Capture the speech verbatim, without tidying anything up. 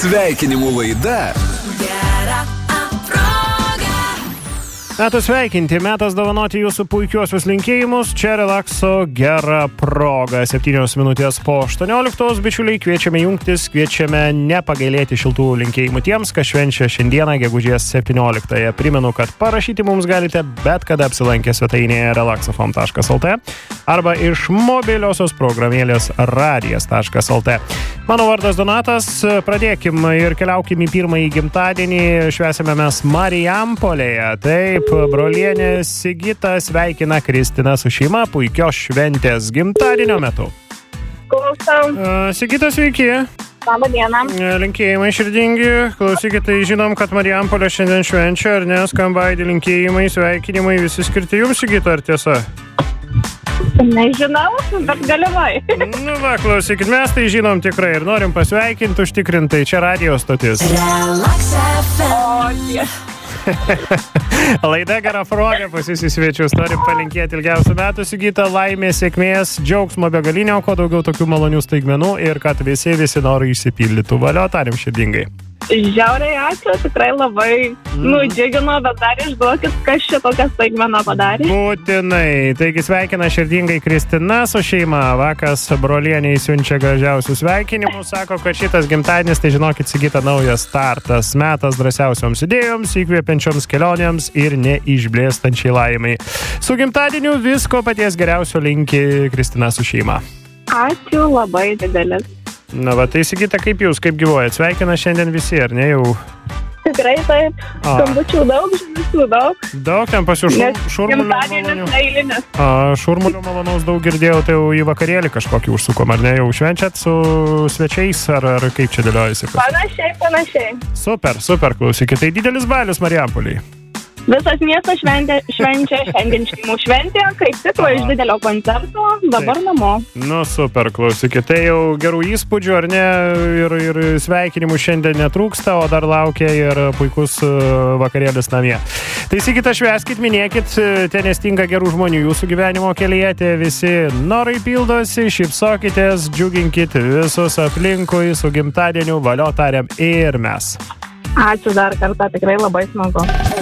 Sveikinimų laida. Gera proga. Metas sveikinti, metas dovanoti jūsų puikiuosius linkėjimus. Čia relakso gera proga. septynios minutės po aštuonioliktos, bičiuliai, kviečiame jungtis, kviečiame nepagailėti šiltų linkėjimų tiems, kas švenčia šiandieną gegužės septynioliktąją. Primenu, kad parašyti mums galite bet kada apsilankę svetainėje relaxofon taškas lt arba iš mobiliosios programėlės radijas taškas lt. Mano vardas Donatas, pradėkim ir keliaukim į pirmąjį gimtadienį. Švęsime mes Marijampolėje. Taip, brolienė Sigita sveikina Kristiną su šeima puikios šventės gimtadienio metu. Klausom. Sigita, sveiki. Labą dieną. Linkėjimai širdingi. Klausykit, tai žinom, kad Marijampolė šiandien švenčia, ar ne? Skamba aidi linkėjimai, sveikinimai, visi skirti jums, Sigita, ar tiesa? Nežinau, bet galimai. Nu va, klausykit, mes tai žinom tikrai ir norim pasveikinti užtikrintai. Čia radijo stotis. Relax F M. O, tie. Laida gera proga pas jūs į svečius. Norim palinkėti ilgiausių metų, Sigita, laimės, sėkmės, džiaugsmo begalinio, kuo daugiau tokių malonių staigmenų ir kad visi, visi norai išsipildytų. Valio, tarim širdingai. Žiauriai ačiū, tikrai labai mm. nudžiugino, bet dar išduokit, kas čia tokią staigmeną padarė. Būtinai. Taigi sveikina širdingai Kristina su šeima. Vakas brolieniai siunčia gražiausius sveikinimus. Sako, kad šitas gimtadienis, tai žinokit, Sigita, naujas startas. Metas drąsiausioms idėjoms, įkvėpiančioms kelionėms ir neišblėstančiai laimai. Su gimtadieniu visko paties geriausio linki Kristina su šeima. Ačiū labai didelis. Na va, tai Sigita, kaip jūs, kaip gyvuojat? Sveikina šiandien visi, ar ne jau? Tikrai taip. Skambučių daug, žinosių daug. Daug ten pas jūs šur, šurmulio malonių. Eilinis. A, šurmulio malonaus daug girdėjau, tai jau į vakarėlį kažkokį užsukom, ar ne? Jau švenčiat su svečiais, ar, ar kaip čia dėliojasi? Panašiai, panašiai. Super, super, klausykit. Tai didelis balius Marijampolėje. Visas miestas šventė, švenčia šiandien šeimų šventė, kaip tik va iš didelio koncerto, dabar Taip. namo. Nu, super, klausykit. Tai jau gerų įspūdžių, ar ne? Ir, ir sveikinimų šiandien netrūksta, o dar laukia ir puikus vakarėlis namie. Tai Sigita, švęskit, minėkit, ten nestinga gerų žmonių jūsų gyvenimo kelyje, tie visi norai pildosi, šypsokitės, džiuginkit visus aplinkui su gimtadieniu, valio tariam ir mes. Ačiū dar kartą, tikrai labai smagu.